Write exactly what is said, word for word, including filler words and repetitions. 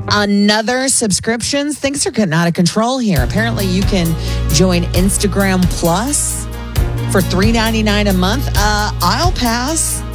Another subscriptions. Things are getting out of control here. Apparently, you can join Instagram Plus for three dollars and ninety-nine cents a month. Uh, I'll pass.